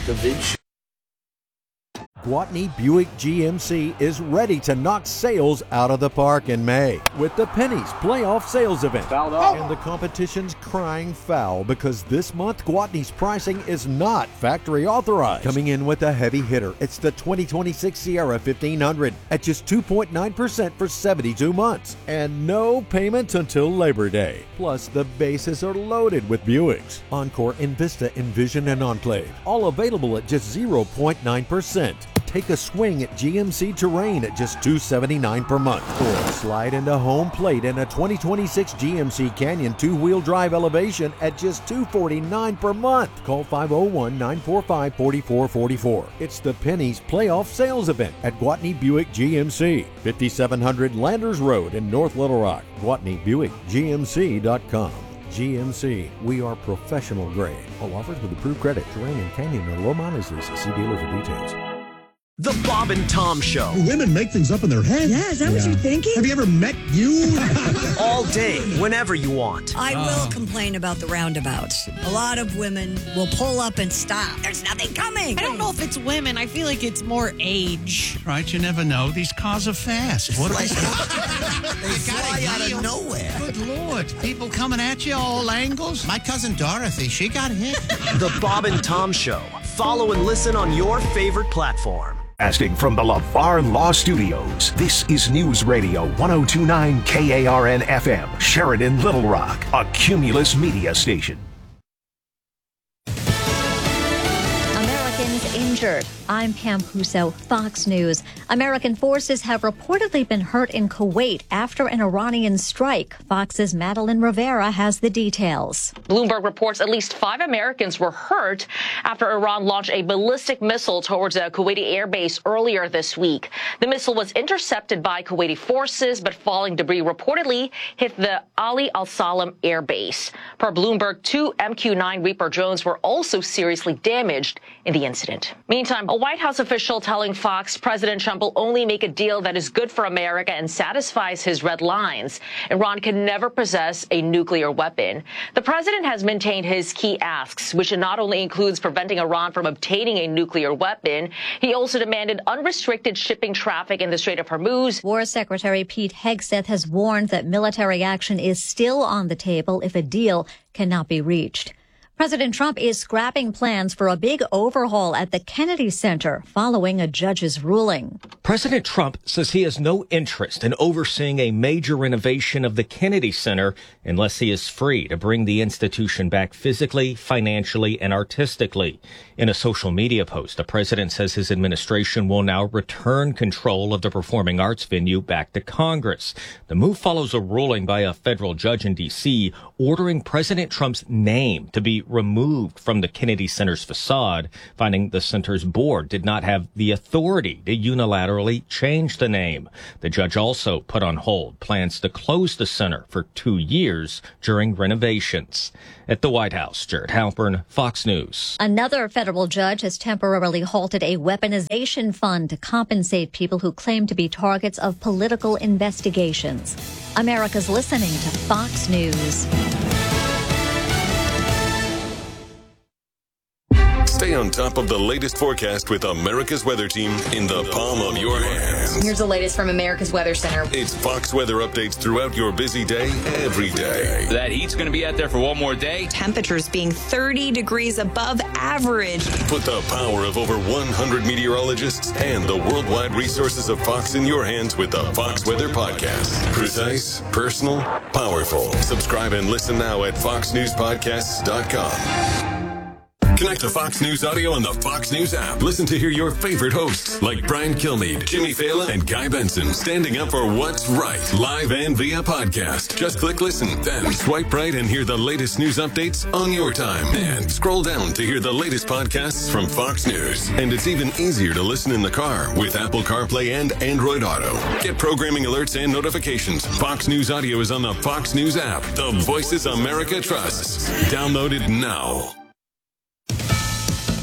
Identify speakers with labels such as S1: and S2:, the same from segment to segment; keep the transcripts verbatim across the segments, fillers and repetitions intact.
S1: Da Vinci.
S2: Gwatney Buick G M C is ready to knock sales out of the park in May with the Pennies Playoff Sales Event. And the competition's crying foul because this month Gwatney's pricing is not factory authorized. Coming in with a heavy hitter, it's the twenty twenty-six Sierra fifteen hundred at just two point nine percent for seventy-two months and no payments until Labor Day. Plus, the bases are loaded with Buicks. Encore, Envista, Envision, and Enclave, all available at just zero point nine percent. Take a swing at G M C Terrain at just two hundred seventy-nine dollars per month. Or slide into home plate in a twenty twenty-six G M C Canyon two-wheel drive Elevation at just two hundred forty-nine dollars per month. Call five oh one, nine four five, four four four four. It's the Pennies Playoff Sales Event at Gwatney Buick G M C, fifty-seven hundred Landers Road in North Little Rock. Gwatney Buick G M C dot com. G M C, we are professional grade. All offers with approved credit. Terrain and Canyon are low mileage leases. See dealer for details.
S3: The Bob and Tom Show.
S4: Women make things up in their head.
S5: Yeah, is that yeah. what you're thinking?
S4: Have you ever met you?
S3: All day, whenever you want.
S5: I oh. will complain about the roundabouts. A lot of women will pull up and stop. There's nothing coming.
S6: I don't know if it's women. I feel like it's more age.
S7: Right, you never know. These cars are fast. What are they?
S8: They fly out of nowhere.
S7: Good Lord. People coming at you all angles.
S8: My cousin Dorothy, she got hit.
S3: The Bob and Tom Show. Follow and listen on your favorite platform.
S9: Casting from the LeVar Law Studios, this is News Radio one oh two point nine K A R N F M, Sheridan, Little Rock, a Cumulus media station.
S10: Americans injured. I'm Pam Puso, Fox News. American forces have reportedly been hurt in Kuwait after an Iranian strike. Fox's Madeline Rivera has the details.
S11: Bloomberg reports at least five Americans were hurt after Iran launched a ballistic missile towards a Kuwaiti airbase earlier this week. The missile was intercepted by Kuwaiti forces, but falling debris reportedly hit the Ali Al Salam airbase. Per Bloomberg, two M Q nine Reaper drones were also seriously damaged in the incident. Meantime, a White House official telling Fox President Trump will only make a deal that is good for America and satisfies his red lines. Iran can never possess a nuclear weapon. The president has maintained his key asks, which not only includes preventing Iran from obtaining a nuclear weapon, he also demanded unrestricted shipping traffic in the Strait of Hormuz.
S10: War Secretary Pete Hegseth has warned that military action is still on the table if a deal cannot be reached. President Trump is scrapping plans for a big overhaul at the Kennedy Center following a judge's ruling.
S12: President Trump says he has no interest in overseeing a major renovation of the Kennedy Center unless he is free to bring the institution back physically, financially, and artistically. In a social media post, the president says his administration will now return control of the performing arts venue back to Congress. The move follows a ruling by a federal judge in D C ordering President Trump's name to be removed from the Kennedy Center's facade, finding the center's board did not have the authority to unilaterally change the name. The judge also put on hold plans to close the center for two years during renovations. At the White House, Jared Halpern, Fox News.
S10: Another federal judge has temporarily halted a weaponization fund to compensate people who claim to be targets of political investigations. America's listening to Fox News.
S13: Stay on top of the latest forecast with America's Weather Team in the palm of your hands.
S14: Here's the latest from America's Weather Center.
S13: It's Fox weather updates throughout your busy day, every day.
S15: That heat's going to be out there for one more day.
S14: Temperatures being thirty degrees above average.
S13: Put the power of over one hundred meteorologists and the worldwide resources of Fox in your hands with the Fox Weather Podcast. Precise, personal, powerful. Subscribe and listen now at fox news podcasts dot com. Connect to Fox News Audio on the Fox News app. Listen to hear your favorite hosts like Brian Kilmeade, Jimmy Fallon, and Guy Benson standing up for what's right, live and via podcast. Just click listen, then swipe right and hear the latest news updates on your time. And scroll down to hear the latest podcasts from Fox News. And it's even easier to listen in the car with Apple CarPlay and Android Auto. Get programming alerts and notifications. Fox News Audio is on the Fox News app. The voices America trusts. Download it now.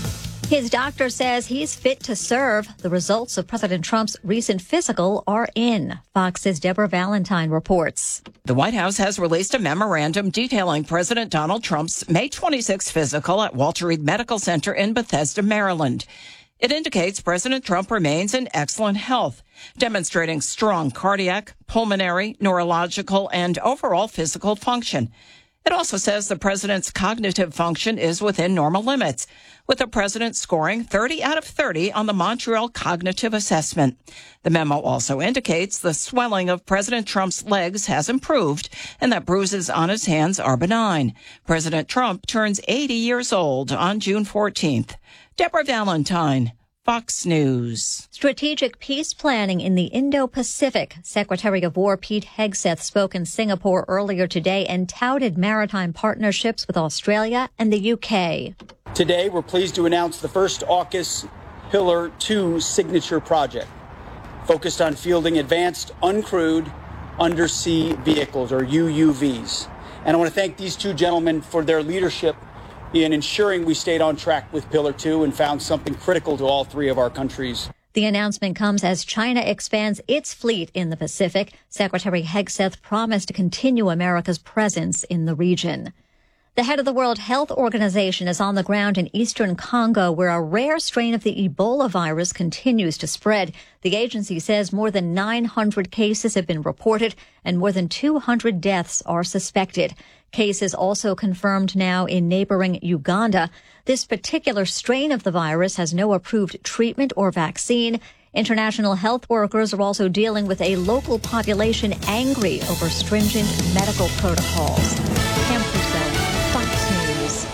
S10: His doctor says he's fit to serve. The results of President Trump's recent physical are in. Fox's Deborah Valentine reports.
S1: The White House has released a memorandum detailing President Donald Trump's May twenty-sixth physical at Walter Reed Medical Center in Bethesda, Maryland. It indicates President Trump remains in excellent health, demonstrating strong cardiac, pulmonary, neurological, and overall physical function. It also says the president's cognitive function is within normal limits, with the president scoring thirty out of thirty on the Montreal Cognitive Assessment. The memo also indicates the swelling of President Trump's legs has improved and that bruises on his hands are benign. President Trump turns eighty years old on June fourteenth. Deborah Valentine, Fox News.
S10: Strategic peace planning in the Indo-Pacific. Secretary of War Pete Hegseth spoke in Singapore earlier today and touted maritime partnerships with Australia and the U K.
S16: Today, we're pleased to announce the first AUKUS Pillar two signature project, focused on fielding advanced uncrewed undersea vehicles, or U U Vs. And I want to thank these two gentlemen for their leadership in ensuring we stayed on track with Pillar two and found something critical to all three of our countries.
S10: The announcement comes as China expands its fleet in the Pacific. Secretary Hegseth promised to continue America's presence in the region. The head of the World Health Organization is on the ground in eastern Congo, where a rare strain of the Ebola virus continues to spread. The agency says more than nine hundred cases have been reported and more than two hundred deaths are suspected. Cases also confirmed now in neighboring Uganda. This particular strain of the virus has no approved treatment or vaccine. International health workers are also dealing with a local population angry over stringent medical protocols. Cam Purcell, Fox News.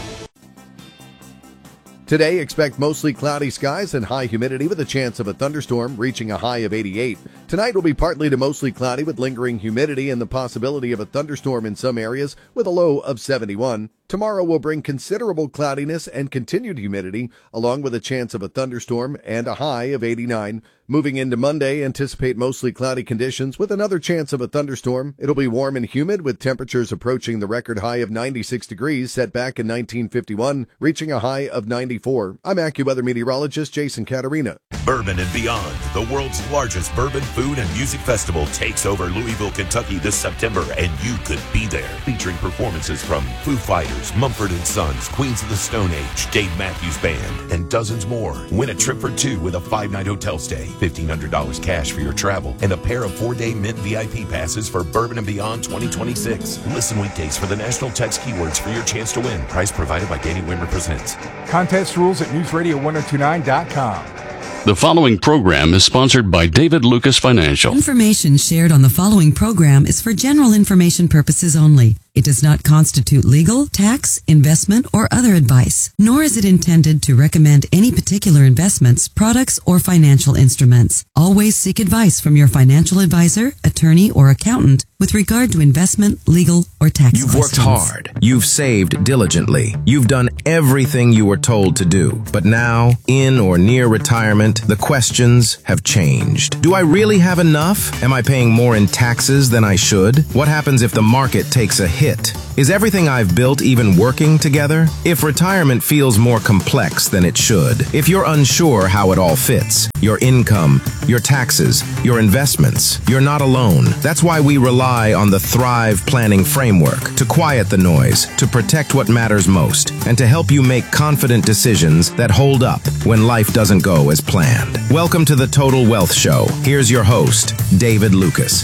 S17: Today, expect mostly cloudy skies and high humidity with a chance of a thunderstorm reaching a high of eighty-eight. Tonight will be partly to mostly cloudy with lingering humidity and the possibility of a thunderstorm in some areas with a low of seventy-one. Tomorrow will bring considerable cloudiness and continued humidity, along with a chance of a thunderstorm and a high of eighty-nine. Moving into Monday, anticipate mostly cloudy conditions with another chance of a thunderstorm. It'll be warm and humid with temperatures approaching the record high of ninety-six degrees set back in nineteen fifty-one, reaching a high of ninety-four. I'm AccuWeather meteorologist Jason Caterina.
S18: Bourbon and Beyond, the world's largest bourbon, food, and music festival, takes over Louisville, Kentucky this September, and you could be there. Featuring performances from Foo Fighters, Mumford and Sons, Queens of the Stone Age, Dave Matthews Band, and dozens more. Win a trip for two with a five-night hotel stay, fifteen hundred dollars cash for your travel, and a pair of four-day Mint V I P passes for Bourbon and Beyond twenty twenty-six. Listen weekdays for the national text keywords for your chance to win. Price provided by Danny Wimmer Presents.
S19: Contest rules at news radio ten twenty-nine dot com.
S20: The following program is sponsored by David Lucas Financial.
S21: Information shared on the following program is for general information purposes only. It does not constitute legal, tax, investment, or other advice, nor is it intended to recommend any particular investments, products, or financial instruments. Always seek advice from your financial advisor, attorney, or accountant with regard to investment, legal, or tax
S22: You've worked
S21: questions.
S22: hard. You've saved diligently. You've done everything you were told to do. But now, in or near retirement, the questions have changed. Do I really have enough? Am I paying more in taxes than I should? What happens if the market takes a hit? Is everything I've built even working together? If retirement feels more complex than it should, if you're unsure how it all fits, your income, your taxes, your investments, you're not alone. That's why we rely on the Thrive Planning Framework to quiet the noise, to protect what matters most, and to help you make confident decisions that hold up when life doesn't go as planned. Welcome to the Total Wealth Show. Here's your host, David Lucas.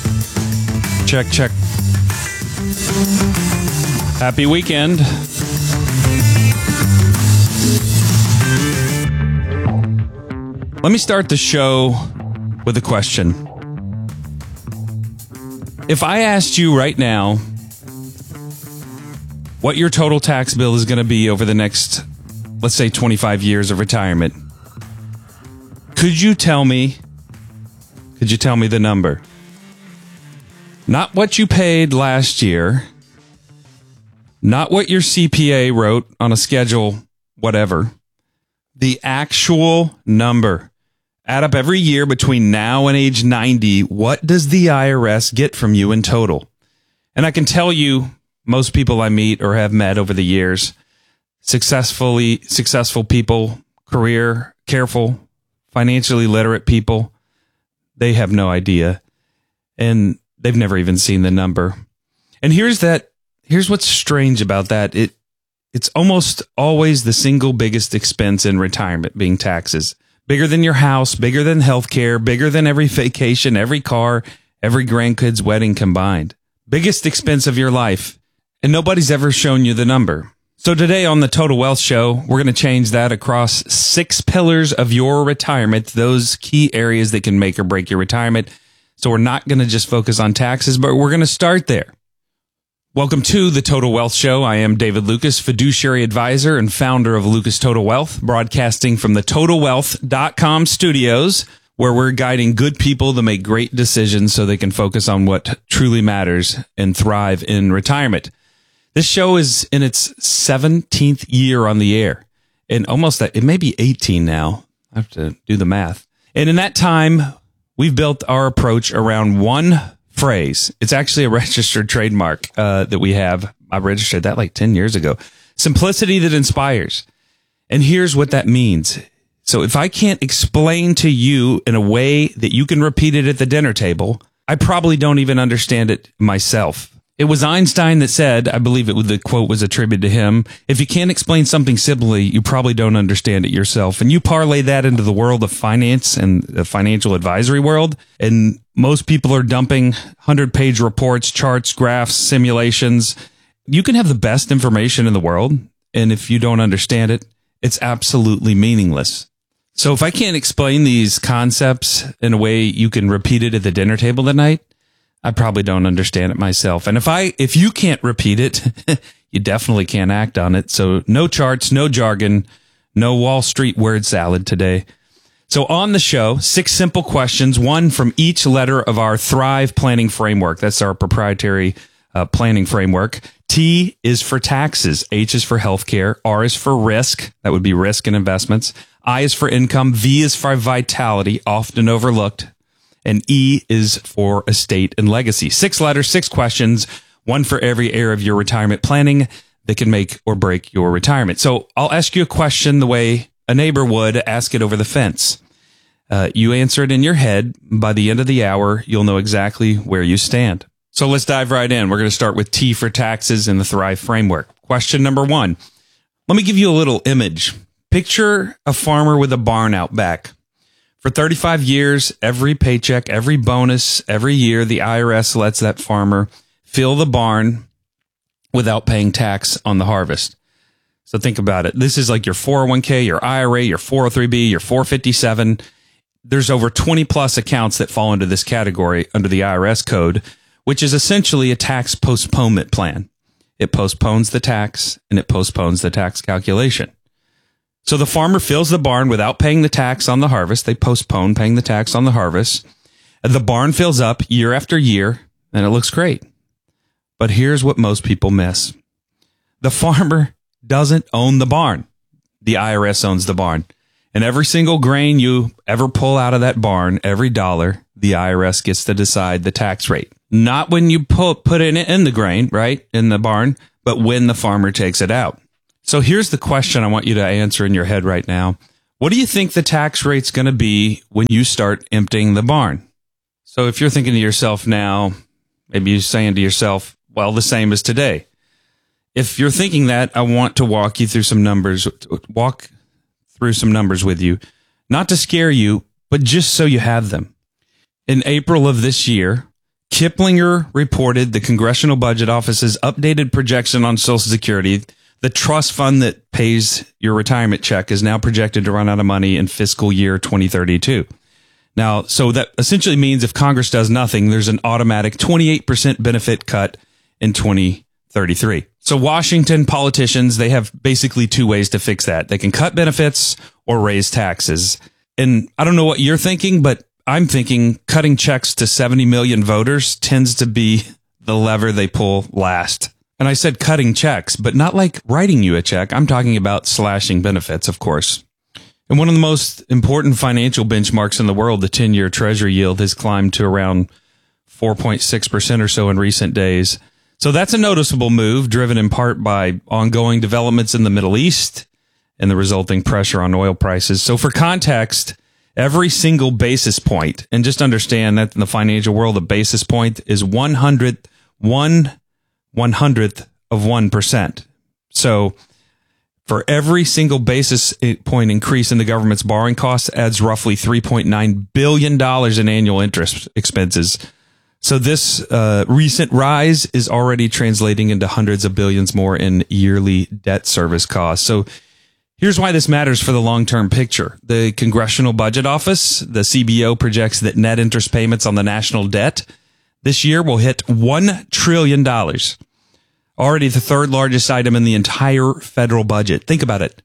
S23: Check, check. Happy weekend. Let me start the show with a question. If I asked you right now what your total tax bill is going to be over the next, let's say, twenty-five years of retirement, could you tell me, could you tell me the number? Not what you paid last year, not what your C P A wrote on a schedule, whatever. The actual number. Add up every year between now and age ninety. What does the I R S get from you in total? And I can tell you, most people I meet or have met over the years, successfully successful people, career careful, financially literate people, they have no idea. And they've never even seen the number. And here's that. Here's what's strange about that. It it's almost always the single biggest expense in retirement being taxes. Bigger than your house, bigger than healthcare, bigger than every vacation, every car, every grandkid's wedding combined. Biggest expense of your life. And nobody's ever shown you the number. So today on the Total Wealth Show, we're going to change that across six pillars of your retirement, those key areas that can make or break your retirement. So we're not going to just focus on taxes, but we're going to start there. Welcome to the Total Wealth Show. I am David Lucas, fiduciary advisor and founder of Lucas Total Wealth, broadcasting from the total wealth dot com studios, where we're guiding good people to make great decisions so they can focus on what truly matters and thrive in retirement. This show is in its seventeenth year on the air, and almost that it may be eighteen now. I have to do the math. And in that time, we've built our approach around one phrase. It's actually a registered trademark uh, that we have. I registered that like ten years ago. Simplicity that inspires. And here's what that means. So if I can't explain to you in a way that you can repeat it at the dinner table, I probably don't even understand it myself. It was Einstein that said, I believe it was, the quote was attributed to him, if you can't explain something simply, you probably don't understand it yourself. And you parlay that into the world of finance and the financial advisory world, and most people are dumping hundred-page reports, charts, graphs, simulations. You can have the best information in the world, and if you don't understand it, it's absolutely meaningless. So if I can't explain these concepts in a way you can repeat it at the dinner table that night, I probably don't understand it myself. And if I, if you can't repeat it, you definitely can't act on it. So no charts, no jargon, no Wall Street word salad today. So on the show, six simple questions, one from each letter of our Thrive planning framework. That's our proprietary uh, planning framework. T is for taxes. H is for healthcare. R is for risk. That would be risk and investments. I is for income. V is for vitality, often overlooked. And E is for estate and legacy. Six letters, six questions, one for every area of your retirement planning that can make or break your retirement. So I'll ask you a question the way a neighbor would ask it over the fence. Uh, you answer it in your head. By the end of the hour, you'll know exactly where you stand. So let's dive right in. We're going to start with T for taxes in the Thrive framework. Question number one. Let me give you a little image. Picture a farmer with a barn out back. For thirty-five years, every paycheck, every bonus, every year, the I R S lets that farmer fill the barn without paying tax on the harvest. So think about it. This is like your four oh one k, your I R A, your four oh three b, your four fifty-seven. There's over twenty plus accounts that fall into this category under the I R S code, which is essentially a tax postponement plan. It postpones the tax and it postpones the tax calculation. So the farmer fills the barn without paying the tax on the harvest. They postpone paying the tax on the harvest. The barn fills up year after year, and it looks great. But here's what most people miss. The farmer doesn't own the barn. The I R S owns the barn. And every single grain you ever pull out of that barn, every dollar, the I R S gets to decide the tax rate. Not when you put, put it in the grain, right, in the barn, but when the farmer takes it out. So here's the question I want you to answer in your head right now. What do you think the tax rate's going to be when you start emptying the barn? So if you're thinking to yourself now, maybe you're saying to yourself, well, the same as today. If you're thinking that, I want to walk you through some numbers, walk through some numbers with you, not to scare you, but just so you have them. In April of this year, Kiplinger reported the Congressional Budget Office's updated projection on Social Security. The trust fund that pays your retirement check is now projected to run out of money in fiscal year twenty thirty-two. Now, so that essentially means if Congress does nothing, there's an automatic twenty-eight percent benefit cut in twenty thirty-three. So Washington politicians, they have basically two ways to fix that. They can cut benefits or raise taxes. And I don't know what you're thinking, but I'm thinking cutting checks to seventy million voters tends to be the lever they pull last. And I said cutting checks, but not like writing you a check. I'm talking about slashing benefits, of course. And one of the most important financial benchmarks in the world, the ten-year Treasury yield, has climbed to around four point six percent or so in recent days. So that's a noticeable move, driven in part by ongoing developments in the Middle East and the resulting pressure on oil prices. So for context, every single basis point, and just understand that in the financial world, a basis point is one hundredth, one one hundredth of one percent. So for every single basis point increase in the government's borrowing costs adds roughly three point nine billion dollars in annual interest expenses. So this uh, recent rise is already translating into hundreds of billions more in yearly debt service costs. So here's why this matters for the long-term picture. The Congressional Budget Office, the C B O, projects that net interest payments on the national debt this year will hit one trillion dollars. Already the third largest item in the entire federal budget. Think about it.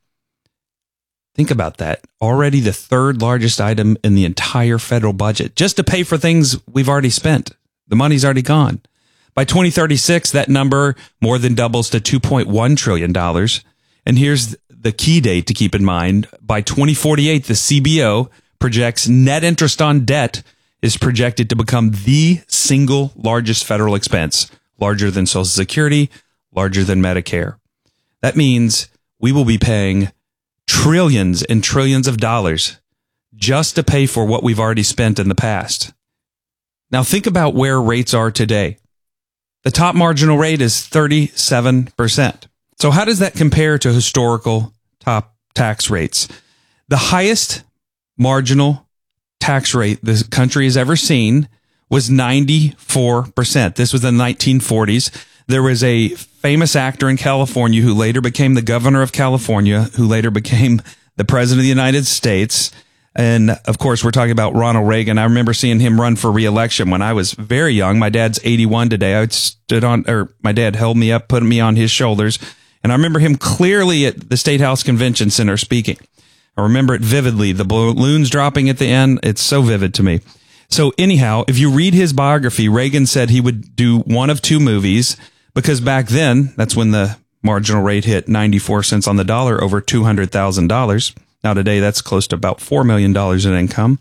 S23: Think about that. Already the third largest item in the entire federal budget, just to pay for things we've already spent. The money's already gone. By twenty thirty-six, that number more than doubles to two point one trillion dollars. And here's the key date to keep in mind. By twenty forty-eight, the C B O projects net interest on debt is projected to become the single largest federal expense, larger than Social Security, larger than Medicare. That means we will be paying trillions and trillions of dollars just to pay for what we've already spent in the past. Now think about where rates are today. The top marginal rate is thirty-seven percent. So how does that compare to historical top tax rates? The highest marginal tax rate the country has ever seen was ninety-four percent. This was in the nineteen forties. There was a famous actor in California who later became the governor of California, who later became the president of the United States. And of course, we're talking about Ronald Reagan. I remember seeing him run for re-election when I was very young. My dad's eighty-one today. I stood on, or my dad held me up, put me on his shoulders. And I remember him clearly at the State House Convention Center speaking. I remember it vividly. The balloons dropping at the end. It's so vivid to me. So anyhow, if you read his biography, Reagan said he would do one of two movies because back then, that's when the marginal rate hit ninety-four cents on the dollar, over two hundred thousand dollars. Now today, that's close to about four million dollars in income.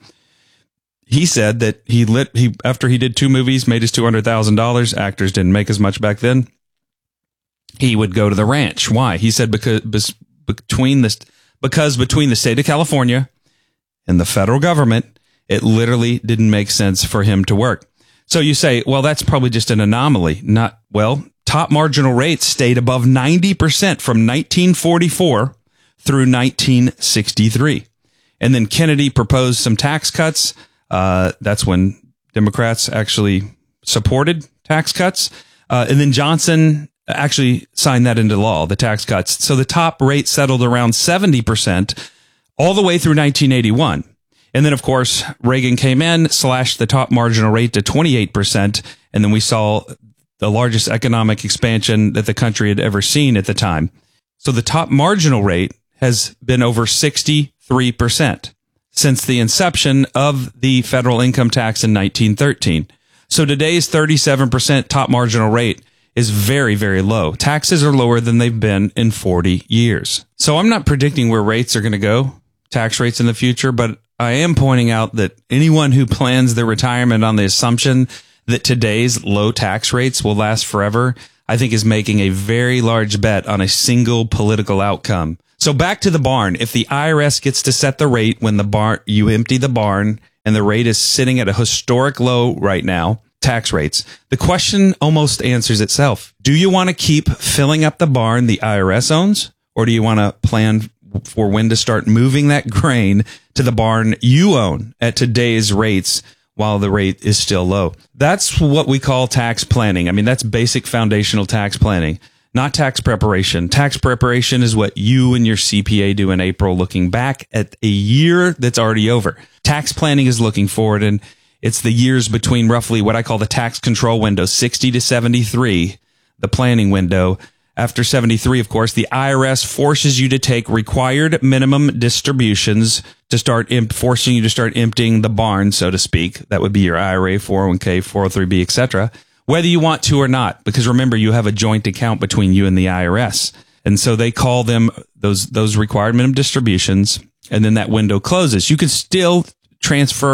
S23: He said that he lit, he, after he did two movies, made his two hundred thousand dollars. Actors didn't make as much back then. He would go to the ranch. Why? He said because between the, because between the state of California and the federal government, it literally didn't make sense for him to work. So you say, well, that's probably just an anomaly. Not, well, top marginal rates stayed above ninety percent from nineteen forty-four through nineteen sixty-three. And then Kennedy proposed some tax cuts. Uh, that's when Democrats actually supported tax cuts. Uh, and then Johnson actually signed that into law, the tax cuts. So the top rate settled around seventy percent all the way through nineteen eighty-one. And then, of course, Reagan came in, slashed the top marginal rate to twenty-eight percent. And then we saw the largest economic expansion that the country had ever seen at the time. So the top marginal rate has been over sixty-three percent since the inception of the federal income tax in nineteen thirteen. So today's thirty-seven percent top marginal rate is very, very low. Taxes are lower than they've been in forty years. So I'm not predicting where rates are going to go, tax rates in the future, but I am pointing out that anyone who plans their retirement on the assumption that today's low tax rates will last forever, I think is making a very large bet on a single political outcome. So back to the barn. If the I R S gets to set the rate when the barn, you empty the barn and the rate is sitting at a historic low right now, tax rates, the question almost answers itself. Do you want to keep filling up the barn the I R S owns, or do you want to plan for when to start moving that grain to the barn you own at today's rates while the rate is still low? That's what we call tax planning. I mean, that's basic foundational tax planning. Not tax preparation. Tax preparation is what you and your C P A do in April, looking back at a year that's already over. Tax planning is looking forward, and it's the years between roughly what I call the tax control window, sixty to seventy-three, the planning window. After seventy-three, of course, the I R S forces you to take required minimum distributions to start imp- forcing you to start emptying the barn, so to speak. That would be your I R A, four oh one k, four oh three b, et cetera, whether you want to or not, because remember, you have a joint account between you and the I R S. And so they call them those, those required minimum distributions, and then that window closes. You can still transfer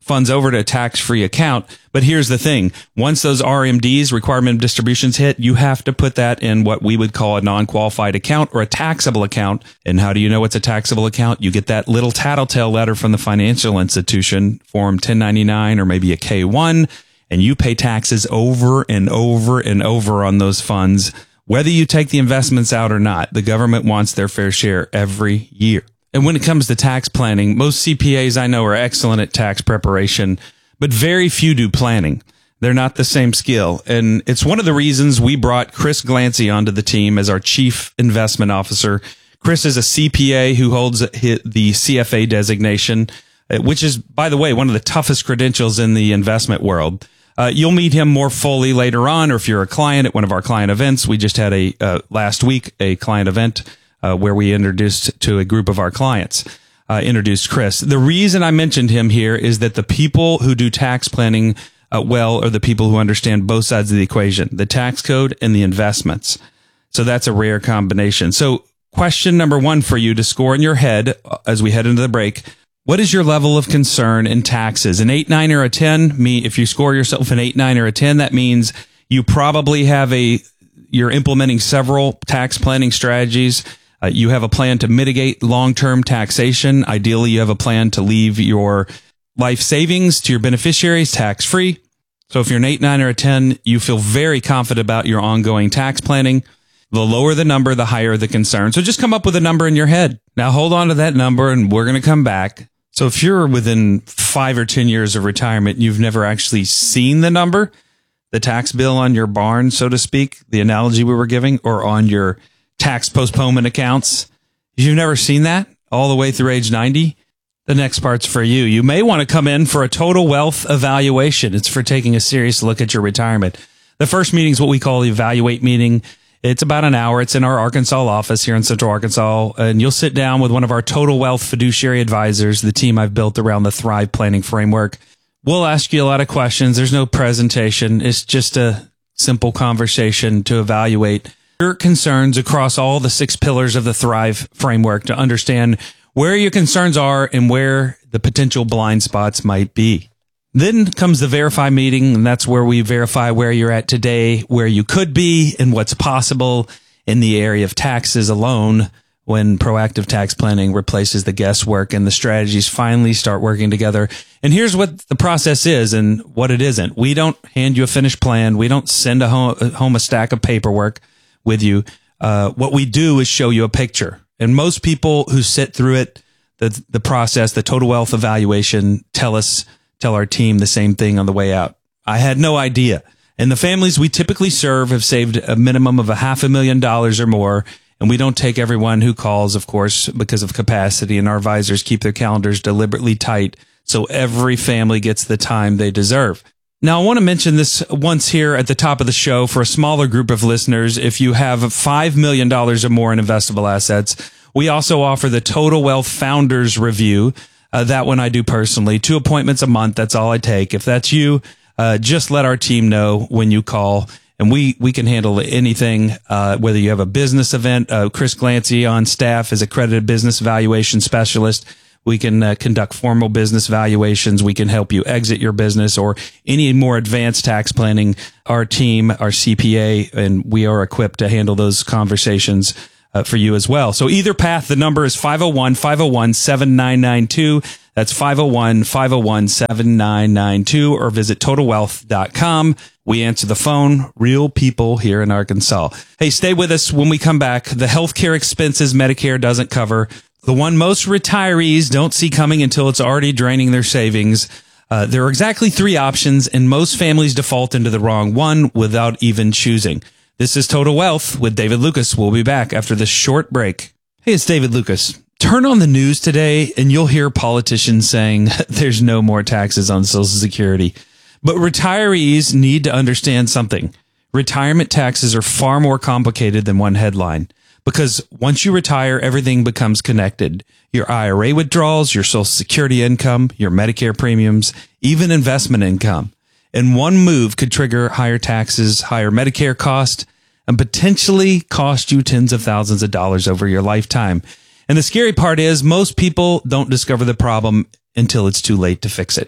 S23: funds over to a tax-free account. But here's the thing. Once those R M Ds, requirement of distributions, hit, you have to put that in what we would call a non-qualified account or a taxable account. And how do you know it's a taxable account? You get that little tattletale letter from the financial institution, Form ten ninety-nine or maybe a K one, and you pay taxes over and over and over on those funds. Whether you take the investments out or not, the government wants their fair share every year. And when it comes to tax planning, most C P As I know are excellent at tax preparation, but very few do planning. They're not the same skill. And it's one of the reasons we brought Chris Glancy onto the team as our chief investment officer. Chris is a C P A who holds the C F A designation, which is, by the way, one of the toughest credentials in the investment world. Uh, you'll meet him more fully later on, or if you're a client at one of our client events. We just had a, uh, last week, a client event Uh, where we introduced to a group of our clients, uh, introduced Chris. The reason I mentioned him here is that the people who do tax planning uh, well are the people who understand both sides of the equation, the tax code and the investments. So that's a rare combination. So question number one for you to score in your head as we head into the break. What is your level of concern in taxes? An eight, nine, or a ten? Me, if you score yourself an eight, nine, or a ten, that means you probably have a, you're implementing several tax planning strategies. Uh, you have a plan to mitigate long-term taxation. Ideally, you have a plan to leave your life savings to your beneficiaries tax-free. So if you're an eight, nine, or a ten, you feel very confident about your ongoing tax planning. The lower the number, the higher the concern. So just come up with a number in your head. Now hold on to that number and we're going to come back. So if you're within five or ten years of retirement, and you've never actually seen the number, the tax bill on your barn, so to speak, the analogy we were giving, or on your tax postponement accounts. If you've never seen that all the way through age ninety, the next part's for you. You may want to come in for a total wealth evaluation. It's for taking a serious look at your retirement. The first meeting is what we call the evaluate meeting. It's about an hour. It's in our Arkansas office here in Central Arkansas, and you'll sit down with one of our total wealth fiduciary advisors, the team I've built around the Thrive Planning Framework. We'll ask you a lot of questions. There's no presentation. It's just a simple conversation to evaluate your concerns across all the six pillars of the Thrive framework to understand where your concerns are and where the potential blind spots might be. Then comes the verify meeting, and that's where we verify where you're at today, where you could be, and what's possible in the area of taxes alone when proactive tax planning replaces the guesswork and the strategies finally start working together. And here's what the process is and what it isn't. We don't hand you a finished plan. We don't send a home, home a stack of paperwork with you. Uh, what we do is show you a picture. And most people who sit through it, the, the process, the total wealth evaluation, tell us, tell our team the same thing on the way out. I had no idea. And the families we typically serve have saved a minimum of a half a million dollars or more. And we don't take everyone who calls, of course, because of capacity, and our advisors keep their calendars deliberately tight so every family gets the time they deserve. Now, I want to mention this once here at the top of the show for a smaller group of listeners. If you have five million dollars or more in investable assets, we also offer the Total Wealth Founders Review. Uh, that one I do personally. Two appointments a month. That's all I take. If that's you, uh, just let our team know when you call, and we, we can handle anything, uh, whether you have a business event. Uh, Chris Glancy on staff is accredited business valuation specialist. We can uh, conduct formal business valuations. We can help you exit your business or any more advanced tax planning. Our team, our C P A, and we are equipped to handle those conversations uh, for you as well. So either path, the number is five oh one, five oh one, seven nine nine two. That's five oh one, five oh one, seven nine nine two, or visit total wealth dot com. We answer the phone, real people here in Arkansas. Hey, stay with us when we come back. The healthcare expenses Medicare doesn't cover. The one most retirees don't see coming until it's already draining their savings. Uh, there are exactly three options, and most families default into the wrong one without even choosing. This is Total Wealth with David Lucas. We'll be back after this short break. Hey, it's David Lucas. Turn on the news today, and you'll hear politicians saying there's no more taxes on Social Security. But retirees need to understand something. Retirement taxes are far more complicated than one headline. Because once you retire, everything becomes connected. Your I R A withdrawals, your Social Security income, your Medicare premiums, even investment income. And one move could trigger higher taxes, higher Medicare cost, and potentially cost you tens of thousands of dollars over your lifetime. And the scary part is most people don't discover the problem until it's too late to fix it.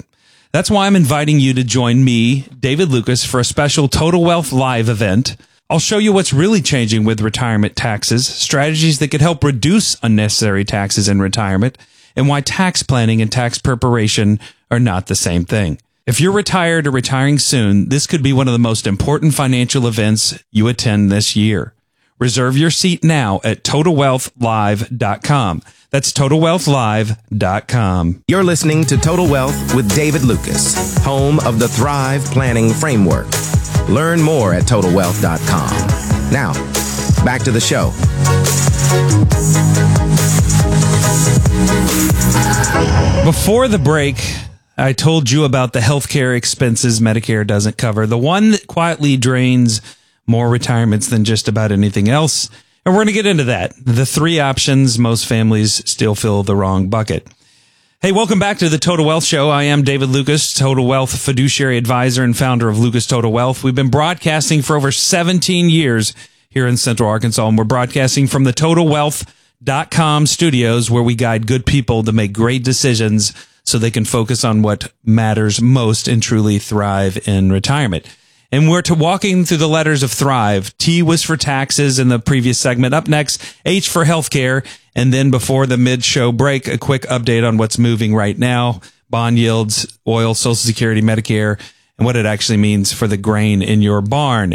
S23: That's why I'm inviting you to join me, David Lucas, for a special Total Wealth Live event. I'll show you what's really changing with retirement taxes, strategies that could help reduce unnecessary taxes in retirement, and why tax planning and tax preparation are not the same thing. If you're retired or retiring soon, this could be one of the most important financial events you attend this year. Reserve your seat now at total wealth live dot com. That's total wealth live dot com.
S22: You're listening to Total Wealth with David Lucas, home of the Thrive Planning Framework. Learn more at total wealth dot com. Now, back to the show.
S23: Before the break, I told you about the healthcare expenses Medicare doesn't cover, the one that quietly drains more retirements than just about anything else. And we're going to get into that. The three options most families still fill the wrong bucket. Hey, welcome back to the Total Wealth Show. I am David Lucas, Total Wealth fiduciary advisor and founder of Lucas Total Wealth. We've been broadcasting for over seventeen years here in Central Arkansas, and we're broadcasting from the total wealth dot com studios, where we guide good people to make great decisions so they can focus on what matters most and truly thrive in retirement. And we're to walking through the letters of Thrive. T was for taxes in the previous segment. Up next, H for healthcare. And then before the mid-show break, a quick update on what's moving right now. Bond yields, oil, Social Security, Medicare, and what it actually means for the grain in your barn.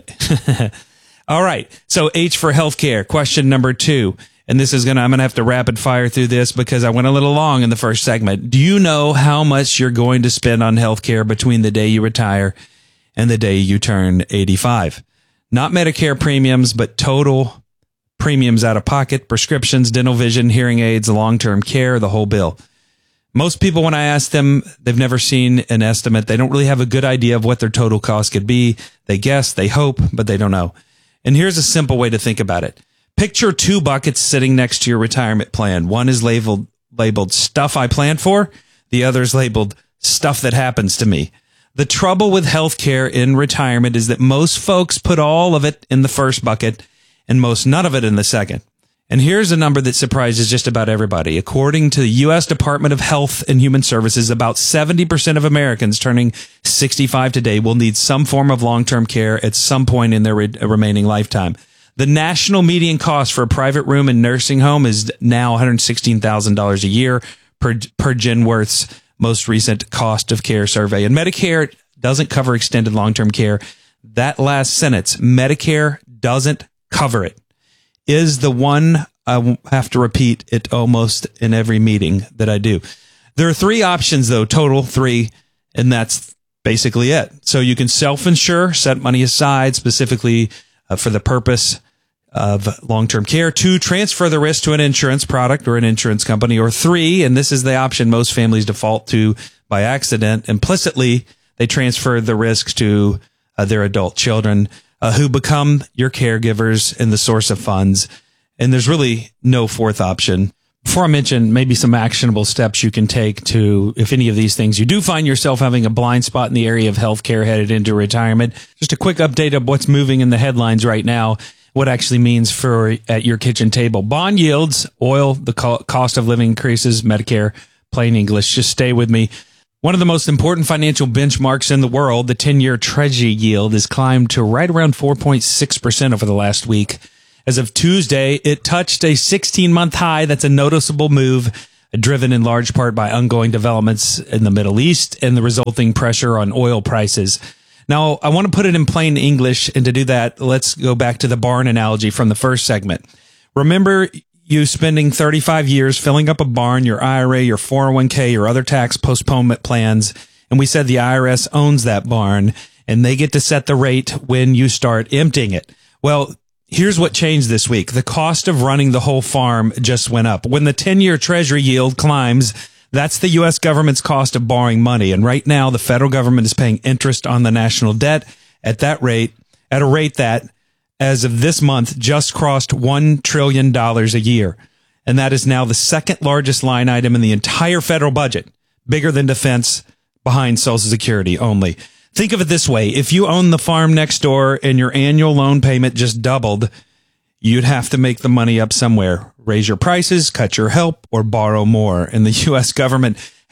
S23: All right. So H for healthcare. Question number two. And this is going to, I'm going to have to rapid fire through this because I went a little long in the first segment. Do you know how much you're going to spend on healthcare between the day you retire and the day you turn eighty-five? Not Medicare premiums, but total premiums out of pocket, prescriptions, dental vision, hearing aids, long-term care, the whole bill. Most people, when I ask them, they've never seen an estimate. They don't really have a good idea of what their total cost could be. They guess, they hope, but they don't know. And here's a simple way to think about it. Picture two buckets sitting next to your retirement plan. One is labeled labeled stuff I plan for. The other is labeled stuff that happens to me. The trouble with healthcare in retirement is that most folks put all of it in the first bucket and most none of it in the second. And here's a number that surprises just about everybody. According to the U S Department of Health and Human Services, about seventy percent of Americans turning sixty-five today will need some form of long-term care at some point in their re- remaining lifetime. The national median cost for a private room in nursing home is now one hundred sixteen thousand dollars a year per, per Genworth's most recent cost of care survey. And Medicare doesn't cover extended long-term care. That last sentence, Medicare doesn't cover it, is the one I have to repeat it almost in every meeting that I do. There are three options, though, total three, and that's basically it. So you can self-insure, set money aside specifically uh, for the purpose of long-term care. Two, transfer the risk to an insurance product or an insurance company. Or three, and this is the option most families default to by accident, implicitly, they transfer the risks to uh, their adult children uh, who become your caregivers and the source of funds. And there's really no fourth option. Before I mention maybe some actionable steps you can take to, if any of these things, you do find yourself having a blind spot in the area of healthcare headed into retirement, just a quick update of what's moving in the headlines right now, what actually means for at your kitchen table. Bond yields, oil, the co- cost of living increases, Medicare, plain English. Just stay with me. One of the most important financial benchmarks in the world, the ten-year Treasury yield, has climbed to right around four point six percent over the last week. As of Tuesday, it touched a sixteen-month high. That's a noticeable move, driven in large part by ongoing developments in the Middle East and the resulting pressure on oil prices. Now, I want to put it in plain English, and to do that, let's go back to the barn analogy from the first segment. Remember you spending thirty-five years filling up a barn, your I R A, your four oh one k, your other tax postponement plans, and we said the I R S owns that barn, and they get to set the rate when you start emptying it. Well, here's what changed this week. The cost of running the whole farm just went up. When the ten-year Treasury yield climbs, that's the U S government's cost of borrowing money. And right now, the federal government is paying interest on the national debt at that rate, at a rate that, as of this month, just crossed one trillion dollars a year. And that is now the second largest line item in the entire federal budget, bigger than defense, behind Social Security only. Think of it this way. If you own the farm next door and your annual loan payment just doubled, you'd have to make the money up somewhere. Raise your prices, cut your help, or borrow more. And the U S government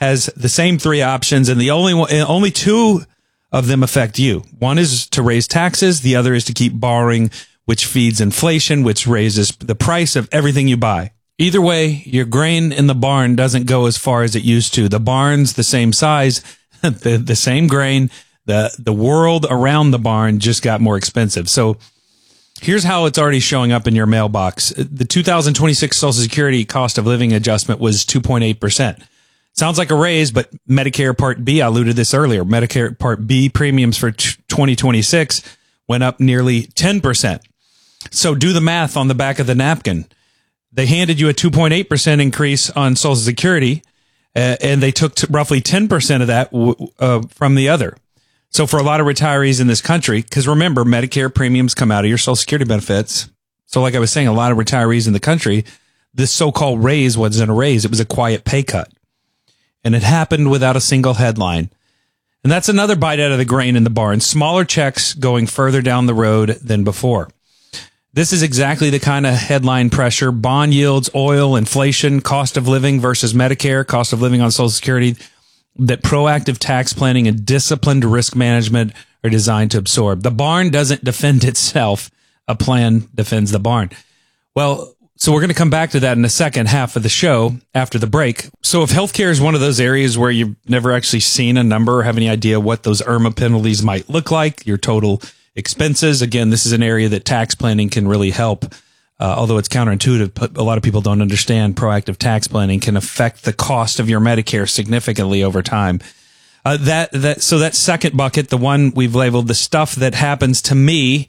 S23: has the same three options, and the only one, only two of them affect you. One is to raise taxes. The other is to keep borrowing, which feeds inflation, which raises the price of everything you buy. Either way, your grain in the barn doesn't go as far as it used to. The barn's the same size, the, the same grain. The, the world around the barn just got more expensive. So here's how it's already showing up in your mailbox. The two thousand twenty-six Social Security cost of living adjustment was two point eight percent. Sounds like a raise, but Medicare Part B, I alluded to this earlier, Medicare Part B premiums for twenty twenty-six went up nearly ten percent. So do the math on the back of the napkin. They handed you a two point eight percent increase on Social Security, uh, and they took t- roughly ten percent of that w- uh, from the other. So for a lot of retirees in this country, because remember, Medicare premiums come out of your Social Security benefits. So like I was saying, a lot of retirees in the country, this so-called raise wasn't a raise. It was a quiet pay cut. And it happened without a single headline. And that's another bite out of the grain in the barn. Smaller checks going further down the road than before. This is exactly the kind of headline pressure, bond yields, oil, inflation, cost of living versus Medicare, cost of living on Social Security, that proactive tax planning and disciplined risk management are designed to absorb. The barn doesn't defend itself. A plan defends the barn. Well, so we're going to come back to that in the second half of the show after the break. So if healthcare is one of those areas where you've never actually seen a number or have any idea what those I R M A penalties might look like, your total expenses, again, this is an area that tax planning can really help. Uh, although it's counterintuitive, but a lot of people don't understand proactive tax planning can affect the cost of your Medicare significantly over time. Uh, that, that, so that second bucket, the one we've labeled the stuff that happens to me,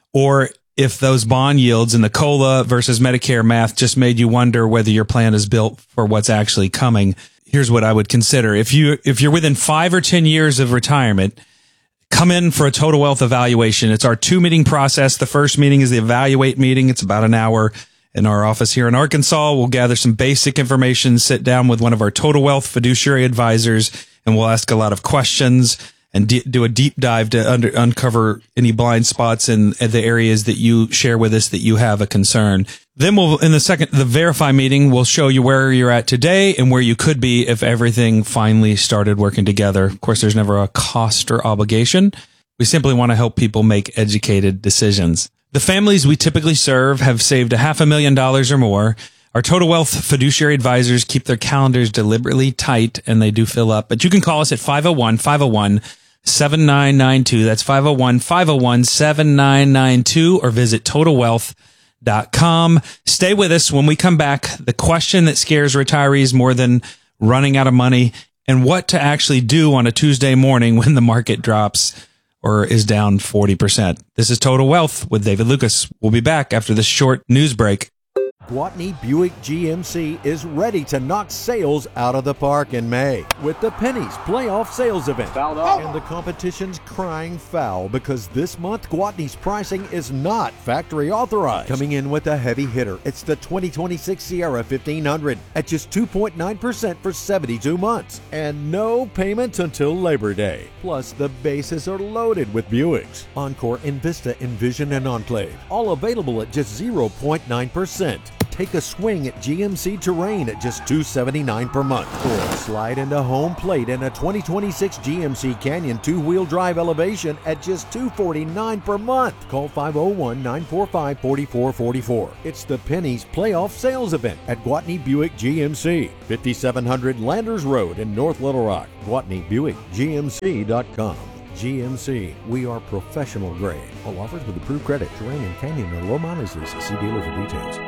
S23: or if those bond yields and the COLA versus Medicare math just made you wonder whether your plan is built for what's actually coming. Here's what I would consider. If you, if you're within five or ten years of retirement, come in for a total wealth evaluation. It's our two meeting process. The first meeting is the evaluate meeting. It's about an hour in our office here in Arkansas. We'll gather some basic information, sit down with one of our total wealth fiduciary advisors, and we'll ask a lot of questions and d- do a deep dive to under- uncover any blind spots in, in the areas that you share with us that you have a concern. Then we'll, in the second, the verify meeting, we'll show you where you're at today and where you could be if everything finally started working together. Of course, there's never a cost or obligation. We simply want to help people make educated decisions. The families we typically serve have saved a half a million dollars or more. Our Total Wealth fiduciary advisors keep their calendars deliberately tight, and they do fill up. But you can call us at five oh one, five oh one, seven nine nine two. That's five oh one, five oh one, seven nine nine two, or visit total wealth dot com. Stay with us. When we come back, the question that scares retirees more than running out of money, and what to actually do on a Tuesday morning when the market drops or is down forty percent. This is Total Wealth with David Lucas. We'll be back after this short news break.
S2: Gwatney Buick G M C is ready to knock sales out of the park in May with the Pennies Playoff Sales Event. And the competition's crying foul because this month Gwatney's pricing is not factory authorized. Coming in with a heavy hitter, it's the twenty twenty-six Sierra fifteen hundred at just two point nine percent for seventy-two months and no payments until Labor Day. Plus, the bases are loaded with Buicks. Encore, Envista, Envision, and Enclave, all available at just zero point nine percent. Take a swing at G M C Terrain at just two hundred seventy-nine dollars per month. Or slide into home plate in a twenty twenty-six G M C Canyon two-wheel drive elevation at just two hundred forty-nine dollars per month. Call five oh one, nine four five, four four four four. It's the Pennies Playoff Sales Event at Gwatney Buick G M C, fifty-seven hundred Landers Road in North Little Rock. Gwatney Buick G M C dot com. G M C, we are professional grade. All offers with approved credit. Terrain and Canyon are low mileage leases. See dealer for details.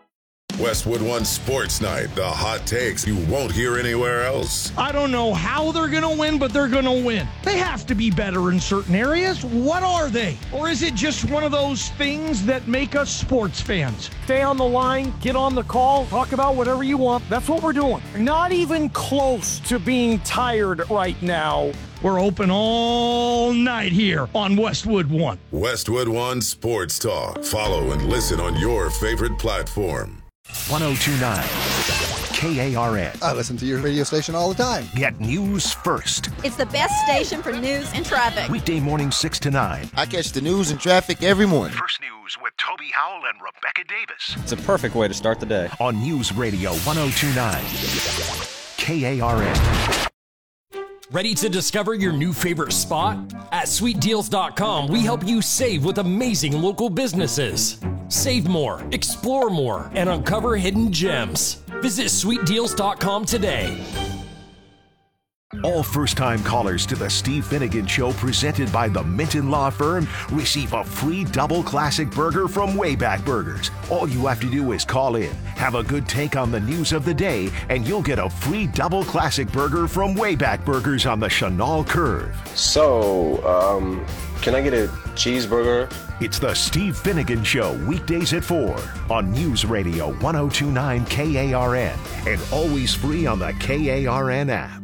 S4: Westwood One Sports Night, the hot takes you won't hear anywhere else.
S5: I don't know how they're going to win, but they're going to win. They have to be better in certain areas. What are they? Or is it just one of those things that make us sports fans? Stay on the line, get on the call, talk about whatever you want. That's what we're doing. Not even close to being tired right now. We're open all night here on Westwood One.
S4: Westwood One Sports Talk. Follow and listen on your favorite platform.
S9: one oh two point nine K A R N.
S24: I listen to your radio station all the time.
S9: Get news first.
S25: It's the best station for news and traffic.
S9: Weekday morning six to nine.
S24: I catch the news and traffic every morning.
S9: First News with Toby Howell and Rebecca Davis.
S26: It's a perfect way to start the day.
S9: On News Radio one oh two point nine. K A R N.
S3: Ready to discover your new favorite spot? At sweet deals dot com, we help you save with amazing local businesses. Save more, explore more, and uncover hidden gems. Visit sweet deals dot com today.
S9: All first-time callers to the Steve Finnegan Show, presented by the Minton Law Firm, receive a free double classic burger from Wayback Burgers. All you have to do is call in, have a good take on the news of the day, and you'll get a free double classic burger from Wayback Burgers on the Chenal Curve.
S6: So, um, can I get a cheeseburger?
S9: It's the Steve Finnegan Show, weekdays at four on News Radio one oh two point nine K A R N and always free on the K A R N app.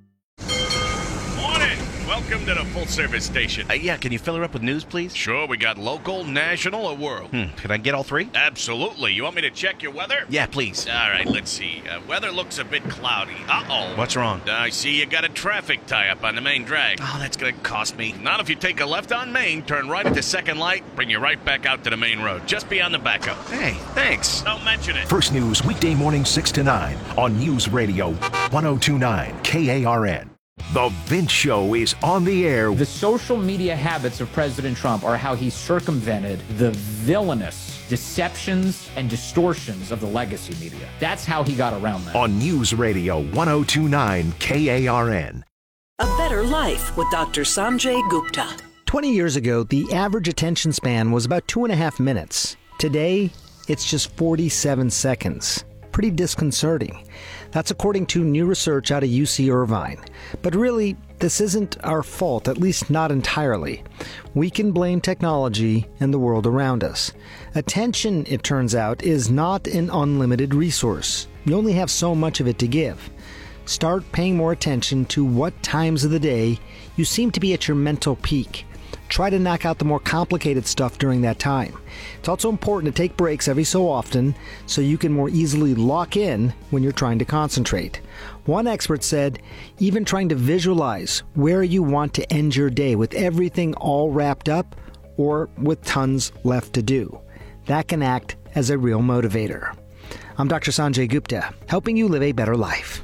S7: Welcome to the full-service station.
S8: Uh, yeah, can you fill her up with news, please?
S7: Sure, we got local, national, or world.
S8: Hmm. Can I get all three?
S7: Absolutely. You want me to check your weather?
S8: Yeah, please.
S7: All right, let's see. Uh, weather looks a bit cloudy. Uh-oh.
S8: What's wrong?
S7: I see you got a traffic tie-up on the main drag.
S8: Oh, that's going to cost me.
S7: Not if you take a left on Main, turn right at the second light, bring you right back out to the main road. Just beyond the backup.
S8: Hey, thanks.
S7: Don't mention it.
S9: First News, weekday morning six to nine on News Radio one oh two point nine K A R N. The Vince Show is on the air.
S11: The social media habits of President Trump are how he circumvented the villainous deceptions and distortions of the legacy media. That's how he got around that.
S9: On News Radio one oh two point nine K A R N.
S26: A Better Life with Doctor Sanjay Gupta.
S27: twenty years ago, the average attention span was about two and a half minutes. Today, it's just forty-seven seconds. Pretty disconcerting. That's according to new research out of U C Irvine. But really, this isn't our fault, at least not entirely. We can blame technology and the world around us. Attention, it turns out, is not an unlimited resource. You only have so much of it to give. Start paying more attention to what times of the day you seem to be at your mental peak. Try to knock out the more complicated stuff during that time. It's also important to take breaks every so often so you can more easily lock in when you're trying to concentrate. One expert said, even trying to visualize where you want to end your day with everything all wrapped up or with tons left to do. That can act as a real motivator. I'm Doctor Sanjay Gupta, helping you live a better life.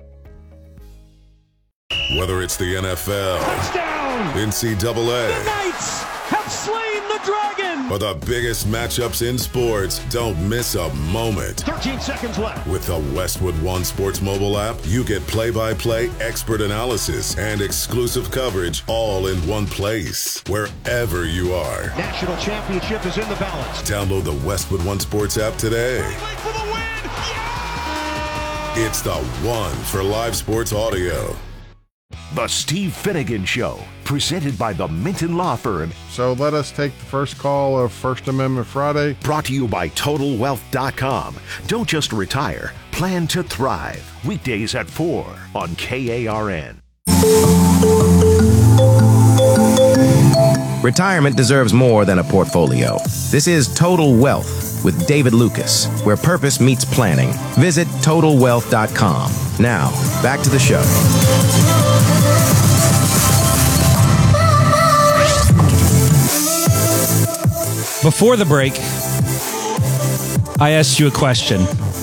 S4: Whether it's the N F L,
S5: touchdown,
S4: N C double A,
S5: the Knights have slain the dragon,
S4: or the biggest matchups in sports, don't miss a moment.
S5: thirteen seconds left.
S4: With the Westwood One Sports mobile app, you get play-by-play expert analysis and exclusive coverage all in one place, wherever you are.
S5: National championship is in the balance.
S4: Download the Westwood One Sports app today.
S5: For the win. Yeah!
S4: It's the one for live sports audio.
S9: The Steve Finnegan Show, presented by the Minton Law Firm.
S28: So let us take the first call of First Amendment Friday.
S9: Brought to you by Total Wealth dot com. Don't just retire, plan to thrive. Weekdays at four on K A R N.
S22: Retirement deserves more than a portfolio. This is Total Wealth with David Lucas, where purpose meets planning. Visit Total Wealth dot com. Now, back to the show.
S23: Before the break, I asked you a question.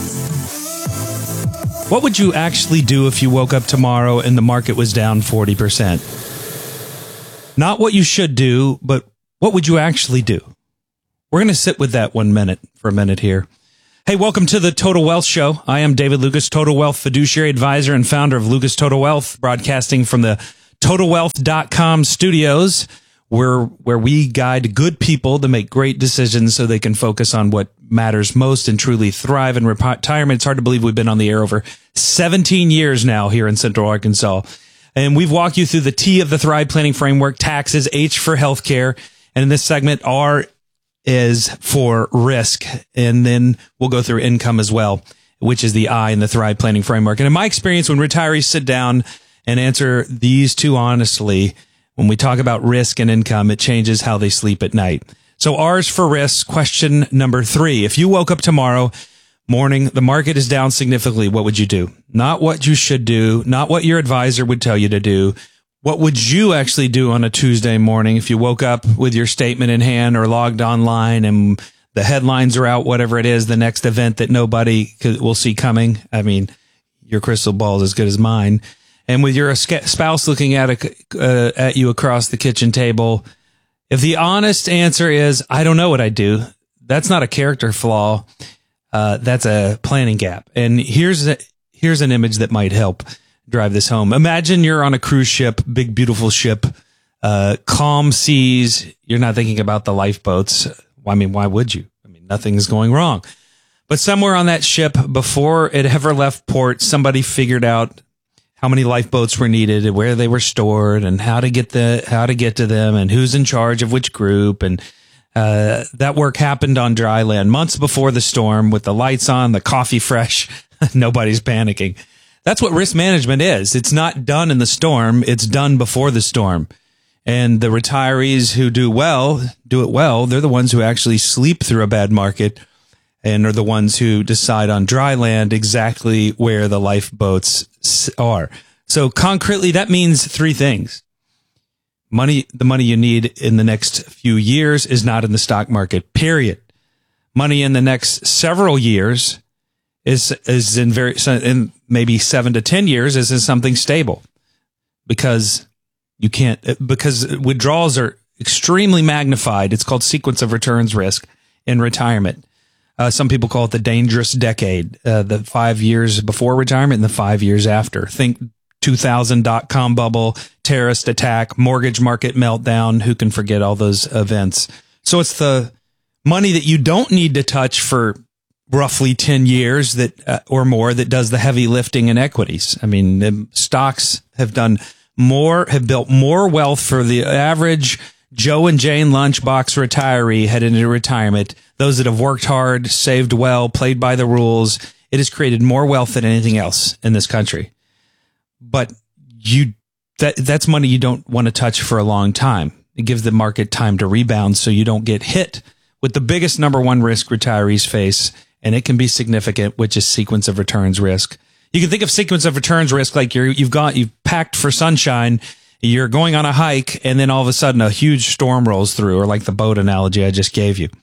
S23: What would you actually do if you woke up tomorrow and the market was down forty percent? Not what you should do, but what would you actually do? We're going to sit with that one minute for a minute here. Hey, welcome to the Total Wealth Show. I am David Lucas, Total Wealth fiduciary advisor and founder of Lucas Total Wealth, broadcasting from the Total Wealth dot com studios, where, where we guide good people to make great decisions so they can focus on what matters most and truly thrive in retirement. It's hard to believe we've been on the air over seventeen years now here in Central Arkansas. And we've walked you through the T of the Thrive Planning Framework, taxes, H for healthcare. And in this segment, R is for risk. And then we'll go through income as well, which is the I in the Thrive Planning Framework. And in my experience, when retirees sit down and answer these two honestly, when we talk about risk and income, it changes how they sleep at night. So R's for risk. Question number three. If you woke up tomorrow morning, the market is down significantly, what would you do? Not what you should do, not what your advisor would tell you to do. What would you actually do on a Tuesday morning if you woke up with your statement in hand or logged online and the headlines are out, whatever it is, the next event that nobody could, will see coming? I mean, your crystal ball is as good as mine. And with your spouse looking at a, uh, at you across the kitchen table, if the honest answer is, I don't know what I do, that's not a character flaw. Uh, that's a planning gap. And here's a, here's an image that might help drive this home. Imagine you're on a cruise ship, big, beautiful ship, uh, calm seas. You're not thinking about the lifeboats. I mean, why would you? I mean, nothing's going wrong. But somewhere on that ship, before it ever left port, somebody figured out how many lifeboats were needed and where they were stored and how to get the how to get to them and who's in charge of which group. And uh, that work happened on dry land months before the storm with the lights on, the coffee fresh. Nobody's panicking. That's what risk management is. It's not done in the storm. It's done before the storm. And the retirees who do well, do it well. They're the ones who actually sleep through a bad market and are the ones who decide on dry land exactly where the lifeboats are. So concretely, that means three things. Money, the money you need in the next few years is not in the stock market, period. Money in the next several years is, is in very, in maybe seven to ten years is in something stable, because you can't, because withdrawals are extremely magnified. It's called sequence of returns risk in retirement. Uh, some people call it the dangerous decade, uh, the five years before retirement and the five years after. Think two thousand dot-com bubble, terrorist attack, mortgage market meltdown. Who can forget all those events? So it's the money that you don't need to touch for roughly ten years that uh, or more that does the heavy lifting in equities. I mean, the stocks have done more, have built more wealth for the average Joe and Jane lunchbox retiree heading into retirement. Those that have worked hard, saved well, played by the rules. It has created more wealth than anything else in this country. But you, that, that's money you don't want to touch for a long time. It gives the market time to rebound so you don't get hit with the biggest number one risk retirees face. And it can be significant, which is sequence of returns risk. You can think of sequence of returns risk like you're, you've got, you've packed for sunshine. You're going on a hike, and then all of a sudden a huge storm rolls through, or like the boat analogy I just gave you.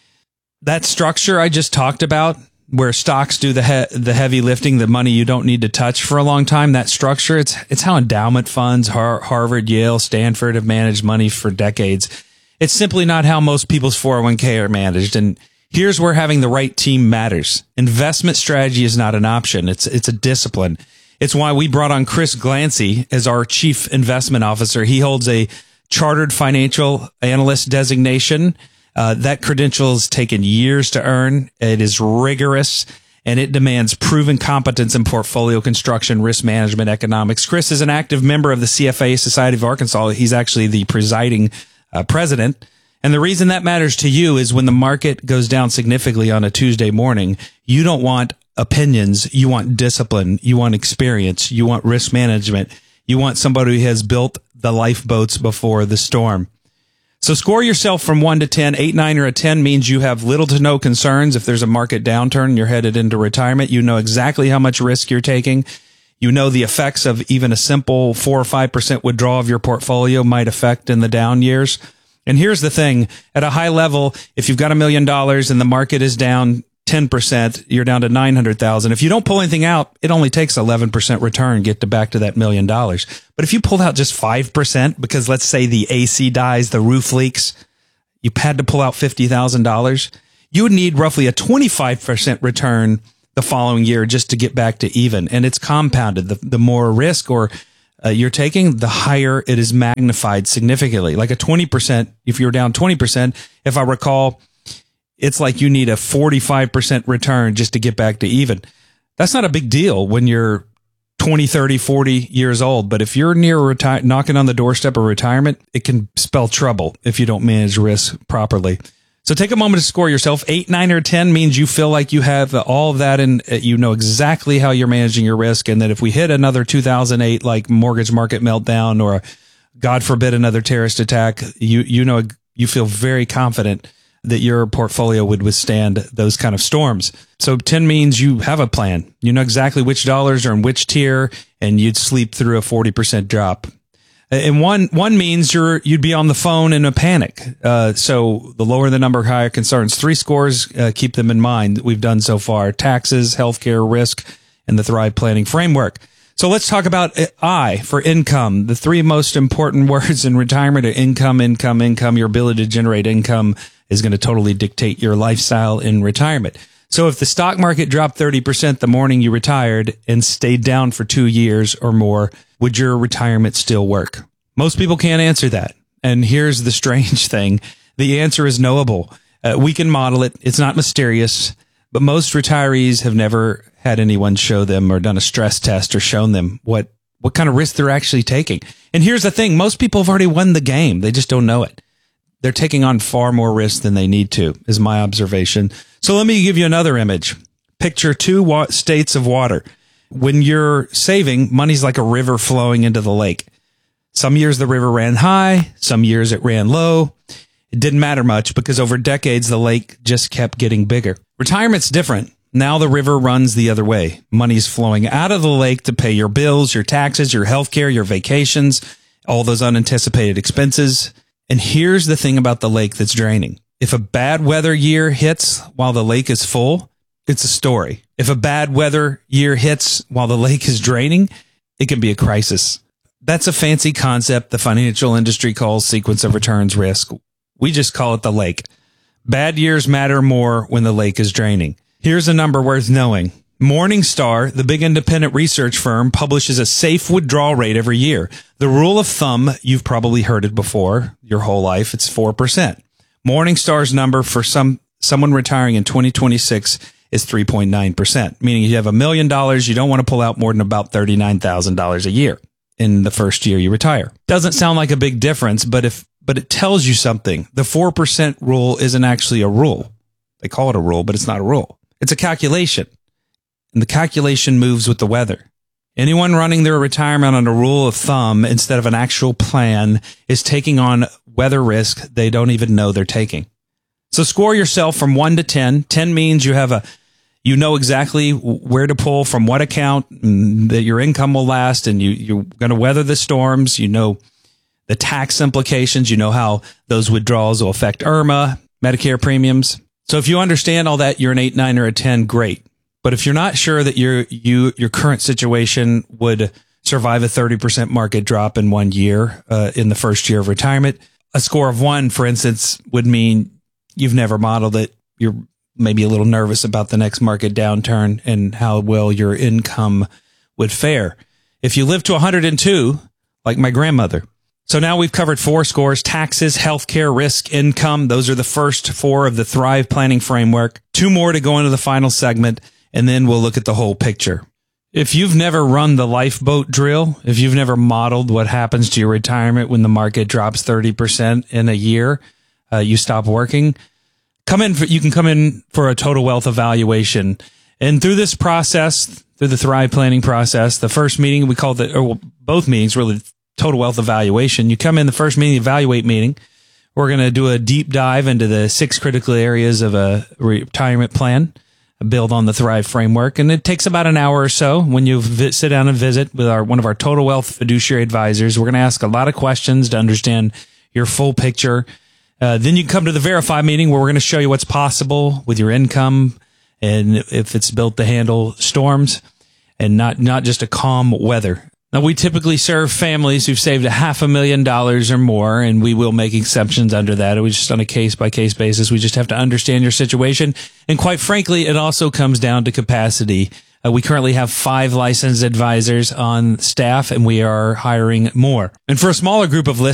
S23: That structure I just talked about, where stocks do the he- the heavy lifting, the money you don't need to touch for a long time, that structure, it's it's how endowment funds, Har- Harvard, Yale, Stanford have managed money for decades. It's simply not how most people's four oh one k are managed. And here's where having the right team matters. Investment strategy is not an option. It's it's a discipline. It's why we brought on Chris Glancy as our chief investment officer. He holds a chartered financial analyst designation. Uh, that credential has taken years to earn. It is rigorous, and it demands proven competence in portfolio construction, risk management, economics. Chris is an active member of the C F A Society of Arkansas. He's actually the presiding uh, president. And the reason that matters to you is when the market goes down significantly on a Tuesday morning, you don't want opinions. You want discipline. You want experience. You want risk management. You want somebody who has built the lifeboats before the storm. So score yourself from one to ten. Eight, nine, or a ten means you have little to no concerns. If there's a market downturn and you're headed into retirement, you know exactly how much risk you're taking. You know the effects of even a simple four or five percent withdrawal of your portfolio might affect in the down years. And here's the thing. At a high level, if you've got a million dollars and the market is down ten percent, you're down to nine hundred thousand. If you don't pull anything out, it only takes eleven percent return to get to back to that million dollars. But if you pulled out just five percent, because let's say the A C dies, the roof leaks, you had to pull out fifty thousand dollars, you would need roughly a twenty-five percent return the following year just to get back to even. And it's compounded. The, the more risk or uh, you're taking, the higher it is magnified significantly. Like a twenty percent, if you're down twenty percent, if I recall, it's like you need a forty-five percent return just to get back to even. That's not a big deal when you're twenty, thirty, forty years old. But if you're near reti- knocking on the doorstep of retirement, it can spell trouble if you don't manage risk properly. So take a moment to score yourself. Eight, nine, or ten means you feel like you have all of that and you know exactly how you're managing your risk. And that if we hit another two thousand eight, like mortgage market meltdown or, God forbid, another terrorist attack, you, you know, you feel very confident that your portfolio would withstand those kind of storms. So ten means you have a plan. You know exactly which dollars are in which tier, and you'd sleep through a forty percent drop. And one one means you're you'd be on the phone in a panic. Uh, so the lower the number, higher concerns. Three scores, uh, keep them in mind that we've done so far: taxes, healthcare, risk, and the Thrive Planning Framework. So let's talk about I for income. The three most important words in retirement are income, income, income. Your ability to generate income is going to totally dictate your lifestyle in retirement. So if the stock market dropped thirty percent the morning you retired and stayed down for two years or more, would your retirement still work? Most people can't answer that. And here's the strange thing. The answer is knowable. Uh, we can model it. It's not mysterious, but most retirees have never had anyone show them or done a stress test or shown them what, what kind of risk they're actually taking. And here's the thing. Most people have already won the game. They just don't know it. They're taking on far more risk than they need to, is my observation. So let me give you another image. Picture two wa- states of water. When you're saving, money's like a river flowing into the lake. Some years the river ran high. Some years it ran low. It didn't matter much because over decades, the lake just kept getting bigger. Retirement's different. Now the river runs the other way. Money's flowing out of the lake to pay your bills, your taxes, your healthcare, your vacations, all those unanticipated expenses. And here's the thing about the lake that's draining. If a bad weather year hits while the lake is full, it's a story. If a bad weather year hits while the lake is draining, it can be a crisis. That's a fancy concept the financial industry calls sequence of returns risk. We just call it the lake. Bad years matter more when the lake is draining. Here's a number worth knowing. Morningstar, the big independent research firm, publishes a safe withdrawal rate every year. The rule of thumb, you've probably heard it before your whole life, it's four percent. Morningstar's number for some someone retiring in twenty twenty-six is three point nine percent, meaning you have a million dollars, you don't want to pull out more than about thirty-nine thousand dollars a year in the first year you retire. Doesn't sound like a big difference, but if but it tells you something. The four percent rule isn't actually a rule. They call it a rule, but it's not a rule. It's a calculation. And the calculation moves with the weather. Anyone running their retirement on a rule of thumb instead of an actual plan is taking on weather risk they don't even know they're taking. So score yourself from one to ten. ten means you have a, you know exactly where to pull from what account, that your income will last, and you, you're going to weather the storms. You know the tax implications. You know how those withdrawals will affect I R M A, Medicare premiums. So if you understand all that, you're an eight, nine, or a ten, great. But if you're not sure that your you your current situation would survive a thirty percent market drop in one year, uh, in the first year of retirement, a score of one, for instance, would mean you've never modeled it. You're maybe a little nervous about the next market downturn and how well your income would fare. If you live to one hundred two, like my grandmother. So now we've covered four scores: taxes, healthcare, risk, income. Those are the first four of the Thrive Planning Framework. Two more to go into the final segment, and then we'll look at the whole picture. If you've never run the lifeboat drill, if you've never modeled what happens to your retirement when the market drops thirty percent in a year, uh, you stop working, come in for, you can come in for a total wealth evaluation. And through this process, through the Thrive Planning process, the first meeting, we call it, or both meetings, really, total wealth evaluation. You come in the first meeting, evaluate meeting. We're going to do a deep dive into the six critical areas of a retirement plan, build on the Thrive framework. And it takes about an hour or so when you vi- sit down and visit with our one of our total wealth fiduciary advisors. We're going to ask a lot of questions to understand your full picture. Uh, then you come to the verify meeting where we're going to show you what's possible with your income and if it's built to handle storms and not, not just a calm weather. Now, we typically serve families who've saved a half a million dollars or more, and we will make exceptions under that. It was just on a case-by-case basis. We just have to understand your situation. And quite frankly, it also comes down to capacity. Uh, we currently have five licensed advisors on staff, and we are hiring more. And for a smaller group of listeners,